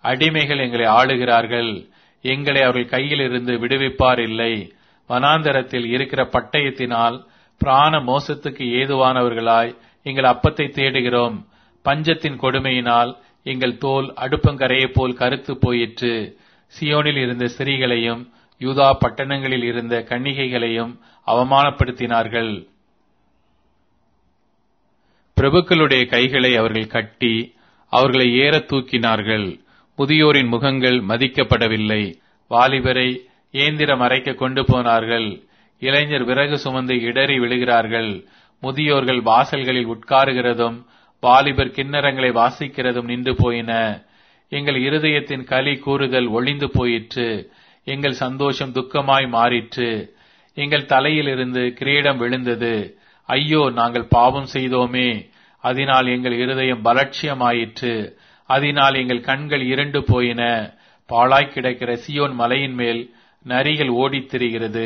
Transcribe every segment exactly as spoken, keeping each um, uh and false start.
அடிமைகள் எங்களை ஆளுகிறார்கள். எங்களை அவர்கள் கையில் இருந்து விடுவிப்பார் இல்லை. வனாந்தரத்தில் இருக்கிற பட்டயத்தினால் பிராண மோசத்துக்கு ஏதுவானவர்களாய் எங்கள் அப்பத்தை தேடுகிறோம். பஞ்சத்தின் கொடுமையினால் எங்கள் தோல் அடுப்பங்கரையைப் போல் கருத்து போயிற்று. சியோனில் இருந்த ஸ்திரீகளையும் யூதா பட்டணங்களில் இருந்த கன்னிகைகளையும் அவமானப்படுத்தினார்கள். பிரபுக்களுடைய கைகளை அவர்கள் கட்டி அவர்களை ஏற தூக்கினார்கள். முதியோரின் முகங்கள் மதிக்கப்படவில்லை. வாலிபரை ஏந்திரம் அரைக்க கொண்டு போனார்கள். இளைஞர் விறகு சுமந்து இடறி விழுகிறார்கள். முதியோர்கள் வாசல்களில் உட்காருகிறதும் வாலிபர் கிண்ணறங்களை வாசிக்கிறதும் நின்று போயின. எங்கள் இருதயத்தின் களி கூறுதல் ஒளிந்து போயிற்று. எங்கள் சந்தோஷம் துக்கமாய் மாறிற்று. எங்கள் தலையிலிருந்து கிரீடம் விழுந்தது. ஐயோ, நாங்கள் பாவம் செய்தோமே, அதனால் எங்கள் இருதயம் பலட்சியமாயிற்று. அதனால் எங்கள் கண்கள் இருண்டு போயின. பாழாய் கிடக்கிற சியோன் மலையின் மேல் நரிகள் ஓடித் திரிகிறது.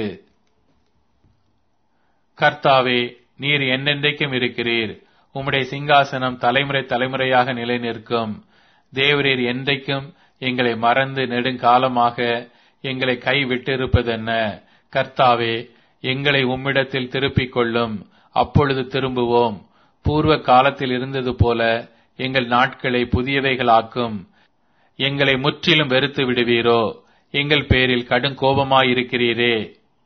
கர்த்தாவே, நீர் என்னென்றைக்கும் இருக்கிறீர். உம்முடைய சிங்காசனம் தலைமுறை தலைமுறையாக நிலை நிற்கும். தேவரீர் என்றைக்கும் எங்களை மறந்து நெடுங்காலமாக எங்களை கை விட்டிருப்பதென்ன? கர்த்தாவே, எங்களை உம்மிடத்தில் திருப்பிக் கொள்ளும், அப்பொழுது திரும்புவோம். பூர்வ காலத்தில் இருந்தது போல எங்கள் நாட்களை புதியவைகளாக்கும். எங்களை முற்றிலும் வெறுத்து விடுவீரோ? எங்கள் பேரில் கடும் கோபமாயிருக்கிறீரே.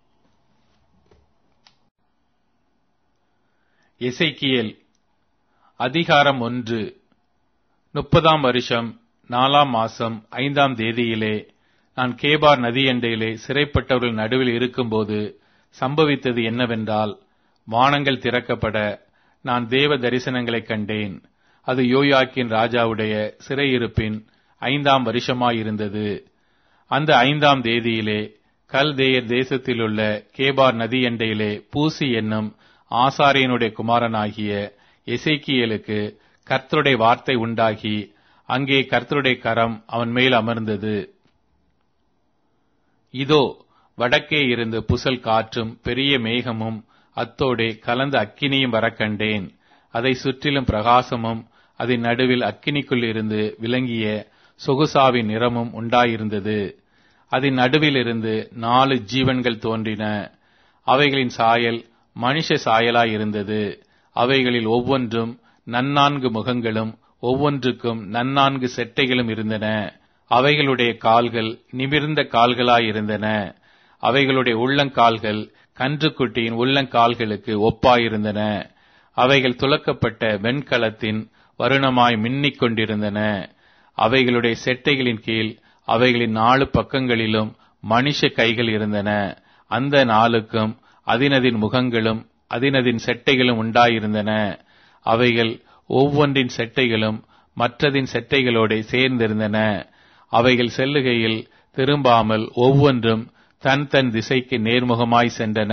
எசேக்கியேல் அதிகாரம் ஒன்று. முப்பதாம் வருஷம் நாலாம் மாசம் ஐந்தாம் தேதியிலே நான் கேபார் நதியண்டையிலே சிறைப்பட்டவர்கள் நடுவில் இருக்கும்போது சம்பவித்தது என்னவென்றால், வானங்கள் திறக்கப்பட நான் தேவ தரிசனங்களைக் கண்டேன். அது யோயாக்கின் ராஜாவுடைய சிறையிருப்பின் ஐந்தாம் வருஷமாயிருந்தது. அந்த ஐந்தாம் தேதியிலே கல்தேயர் தேசத்திலுள்ள கேபார் நதியண்டையிலே பூசி என்னும் ஆசாரியனுடைய குமாரனாகிய எசேக்கியேலுக்கு கர்த்தருடைய வார்த்தை உண்டாகி, அங்கே கர்த்தருடைய கரம் அவன் மேல் அமர்ந்தது. இதோ, வடக்கே இருந்து புசல் காற்றும் பெரிய மேகமும் அத்தோடே கலந்த அக்கினியும் வர கண்டேன். அதை சுற்றிலும் பிரகாசமும் அதன் நடுவில் அக்கினிக்குள் இருந்து விளங்கிய சொகுசாவின் நிறமும் உண்டாயிருந்தது. அதன் நடுவில் இருந்து நாலு ஜீவன்கள் தோன்றின. அவைகளின் சாயல் மனுஷ சாயலாயிருந்தது. அவைகளில் ஒவ்வொன்றும் நன்னான்கு முகங்களும் ஒவ்வொன்றுக்கும் நன்னான்கு செட்டைகளும் இருந்தன. அவைகளுடைய கால்கள் நிமிர்ந்த கால்களாயிருந்தன. அவைகளுடைய உள்ளங்கால்கள் கன்றுக்குட்டியின் உள்ளங்கால்களுக்கு ஒப்பாயிருந்தன. அவைகள் துலக்கப்பட்ட வெண்கலத்தின் வருணமாய் மின்னிக் கொண்டிருந்தன. அவைகளுடைய செட்டைகளின் கீழ் அவைகளின் நாலு பக்கங்களிலும் மனுஷ கைகள் இருந்தன. அந்த நாளுக்கும் அதினதின் முகங்களும் அதினதின் செட்டைகளும் உண்டாயிருந்தன. அவைகள் ஒவ்வொன்றின் செட்டைகளும் மற்றதின் செட்டைகளோட சேர்ந்திருந்தன. அவைகள் செல்லுகையில் திரும்பாமல் ஒவ்வொன்றும் தன் தன் திசைக்கு நேர்முகமாய் சென்றன.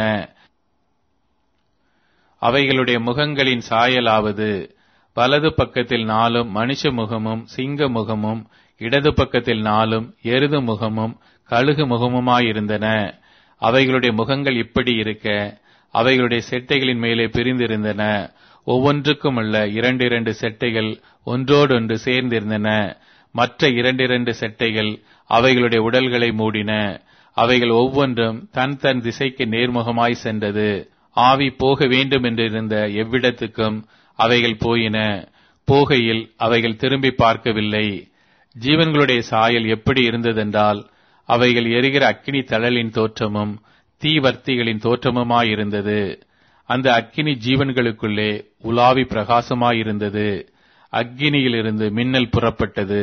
அவைகளுடைய முகங்களின் சாயலாவது, வலது பக்கத்தில் நாலும் மனுஷ முகமும் சிங்க முகமும், இடது பக்கத்தில் நாலும் எருது முகமும் கழுகு முகமுமாயிருந்தன. அவைகளுடைய முகங்கள் இப்படி இருக்க, அவைகளுடைய செட்டைகளின் மேலே பிரிந்திருந்தன. ஒவ்வொன்றுக்கும் உள்ள இரண்டிரண்டு செட்டைகள் ஒன்றோடொன்று சேர்ந்திருந்தன. மற்ற இரண்டிரண்டு செட்டைகள் அவைகளுடைய உடல்களை மூடின. அவைகள் ஒவ்வொன்றும் தன் தன் திசைக்கு நேர்முகமாய் சென்றது. ஆவி போக வேண்டும் என்றிருந்த எவ்விடத்துக்கும் அவைகள் போயின. போகையில் அவைகள் திரும்பி பார்க்கவில்லை. ஜீவன்களுடைய சாயல் எப்படி இருந்ததென்றால், அவைகள் எரிகிற அக்கினி தழலின் தோற்றமும் தீவர்த்திகளின் தோற்றமுமாயிருந்தது. அந்த அக்கினி ஜீவன்களுக்குள்ளே உலாவி பிரகாசமாயிருந்தது. அக்கினியிலிருந்து மின்னல் புறப்பட்டது.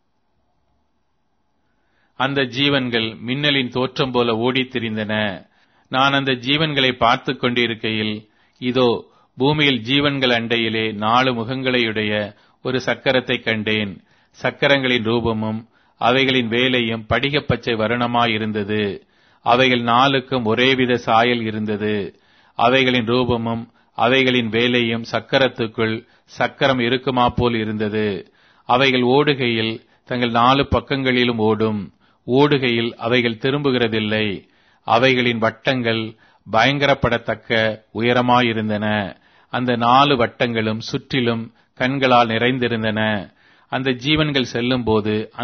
அந்த ஜீவன்கள் மின்னலின் தோற்றம் போல ஓடித் திரிந்தன. நான் அந்த ஜீவன்களை பார்த்து கொண்டிருக்கையில், இதோ, பூமியில் ஜீவன்கள் அண்டையிலே நாலு முகங்களையுடைய ஒரு சக்கரத்தை கண்டேன். சக்கரங்களின் ரூபமும் அவைகளின் வேலையும் படிகப் பச்சை வருணமாயிருந்தது. அவைகள் நாலுக்கும் ஒரேவித சாயல் இருந்தது. அவைகளின் ரூபமும் அவைகளின் வேலையும் சக்கரத்துக்குள் சக்கரம் இருக்குமா போல் இருந்தது. அவைகள் ஓடுகையில் தங்கள் நாலு பக்கங்களிலும் ஓடும். ஓடுகையில் அவைகள் திரும்புகிறதில்லை. அவைகளின் வட்டங்கள் பயங்கரப்படத்தக்க உயரமாயிருந்தன. அந்த நாலு வட்டங்களும் சுற்றிலும் கண்களால் நிறைந்திருந்தன. அந்த ஜீவன்கள் செல்லும் போது